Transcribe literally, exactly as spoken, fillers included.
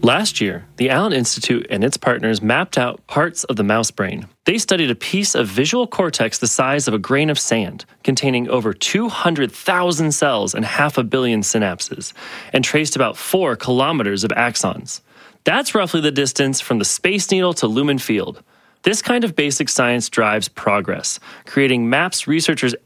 Last year, the Allen Institute and its partners mapped out parts of the mouse brain. They studied a piece of visual cortex the size of a grain of sand, containing over two hundred thousand cells and half a billion synapses, and traced about four kilometers of axons. That's roughly the distance from the Space Needle to Lumen Field. This kind of basic science drives progress, creating maps researchers